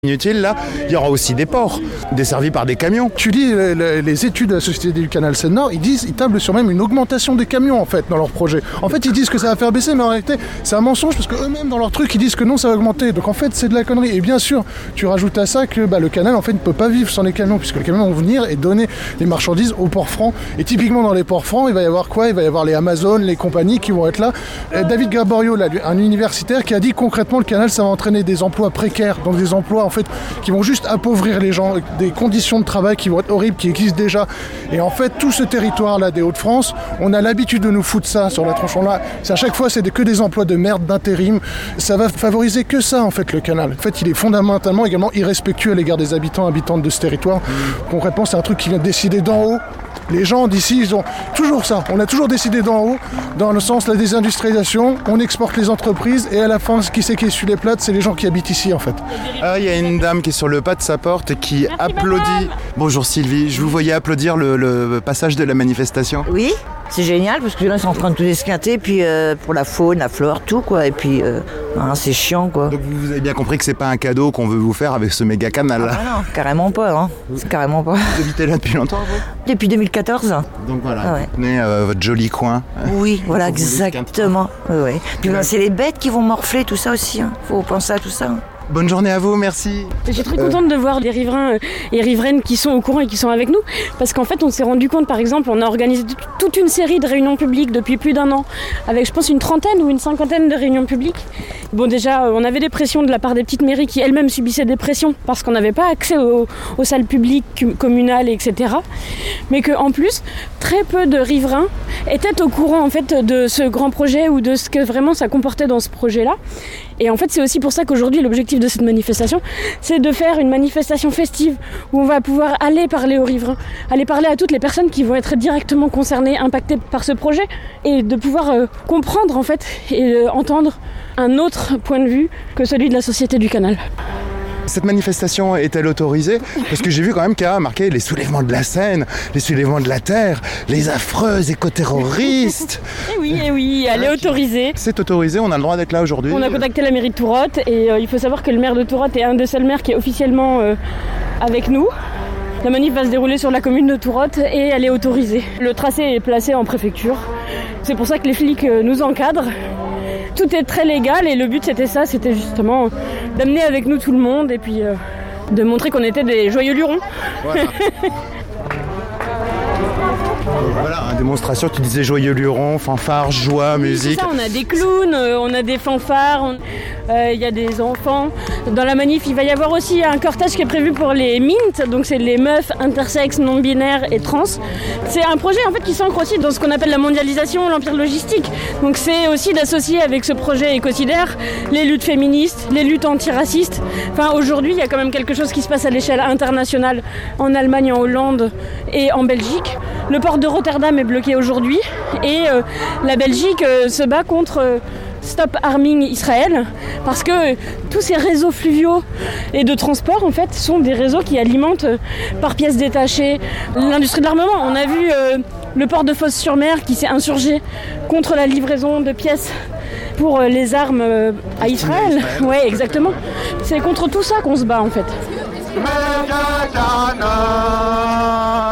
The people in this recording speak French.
inutile, là, il y aura aussi des ports, desservis par des camions. Tu lis les études de la Société du Canal Seine-Nord, ils tablent sur même une augmentation des camions, en fait, dans leur projet. En fait, ils disent que ça va faire baisser, mais en réalité, c'est un mensonge, parce qu'eux-mêmes, dans leur truc, ils disent que non, ça va augmenter. Donc, en fait, c'est de la connerie. Et bien sûr, tu rajoutes à ça que le canal, en fait, ne peut pas vivre sans les camions, puisque les camions vont venir et donner les marchandises aux ports francs. Et typiquement, dans les ports francs, il va y avoir quoi? Il va y avoir les Amazon, les compagnies qui vont être là. David Gaborio, là, un universitaire, qui a dit concrètement, le canal, ça va entraîner des emplois précaires, donc des emplois, en fait, qui vont juste appauvrir les gens, des conditions de travail qui vont être horribles, qui existent déjà. Et en fait, tout ce territoire-là des Hauts-de-France, on a l'habitude de nous foutre ça sur la tronçon là. À chaque fois, c'est que des emplois de merde, d'intérim. Ça va favoriser que ça, en fait, le canal. En fait, il est fondamentalement également irrespectueux à l'égard des habitantes de ce territoire. Concrètement, c'est un truc qui vient décider d'en haut. Les gens d'ici, ils ont toujours ça. On a toujours décidé d'en haut, dans le sens de la désindustrialisation. On exporte les entreprises et à la fin, ce qui c'est qui essuie les plates, c'est les gens qui habitent ici, en fait. Il y a une dame qui est sur le pas de sa porte et qui applaudit. Madame. Bonjour Sylvie, je vous voyais applaudir le passage de la manifestation. Oui, c'est génial parce que là ils sont en train de tout esquinter, puis pour la faune, la flore, tout quoi, et puis c'est chiant quoi. Donc vous avez bien compris que c'est pas un cadeau qu'on veut vous faire avec ce méga canal là. Ah non, carrément pas, hein. C'est carrément pas. Vous habitez là depuis longtemps vous? Depuis 2014. Donc voilà, vous tenez votre joli coin. Oui, voilà, exactement. Oui. Puis c'est les bêtes qui vont morfler tout ça aussi, hein. Faut penser à tout ça. Bonne journée à vous, merci. Je suis très contente de voir les riverains et riveraines qui sont au courant et qui sont avec nous, parce qu'en fait on s'est rendu compte, par exemple, on a organisé toute une série de réunions publiques depuis plus d'un an, avec je pense une trentaine ou une cinquantaine de réunions publiques. Bon déjà, on avait des pressions de la part des petites mairies qui elles-mêmes subissaient des pressions parce qu'on n'avait pas accès aux salles publiques communales, etc. Mais qu'en plus, très peu de riverains étaient au courant en fait de ce grand projet ou de ce que vraiment ça comportait dans ce projet-là. Et en fait, c'est aussi pour ça qu'aujourd'hui, l'objectif de cette manifestation, c'est de faire une manifestation festive où on va pouvoir aller parler aux riverains, aller parler à toutes les personnes qui vont être directement concernées, impactées par ce projet, et de pouvoir comprendre en fait et entendre un autre point de vue que celui de la Société du Canal. Cette manifestation est-elle autorisée? Parce que j'ai vu quand même qu'il y a marqué les soulèvements de la Seine, les soulèvements de la Terre, les affreux écoterroristes. Eh oui, elle est autorisée. C'est autorisé, on a le droit d'être là aujourd'hui. On a contacté la mairie de Tourotte et il faut savoir que le maire de Tourotte est un des seuls maires qui est officiellement avec nous. La manif va se dérouler sur la commune de Tourotte et elle est autorisée. Le tracé est placé en préfecture. C'est pour ça que les flics nous encadrent. Tout est très légal et le but c'était justement d'amener avec nous tout le monde et puis de montrer qu'on était des joyeux lurons. Voilà. Voilà, une démonstration, tu disais joyeux lurons, fanfares, joie, musique. C'est ça, on a des clowns, on a des fanfares, il y a des enfants. Dans la manif, il va y avoir aussi un cortège qui est prévu pour les MINT, donc c'est les meufs intersexes, non-binaires et trans. C'est un projet en fait qui s'ancre aussi dans ce qu'on appelle la mondialisation, l'empire logistique. Donc c'est aussi d'associer avec ce projet écocidaire les luttes féministes, les luttes antiracistes. Enfin aujourd'hui, il y a quand même quelque chose qui se passe à l'échelle internationale, en Allemagne, en Hollande et en Belgique. Le port de Rotterdam est bloqué aujourd'hui et la Belgique se bat contre Stop Arming Israël parce que tous ces réseaux fluviaux et de transport en fait sont des réseaux qui alimentent par pièces détachées l'industrie de l'armement. On a vu le port de Fos-sur-Mer qui s'est insurgé contre la livraison de pièces pour les armes à Israël. Ouais, exactement. C'est contre tout ça qu'on se bat en fait.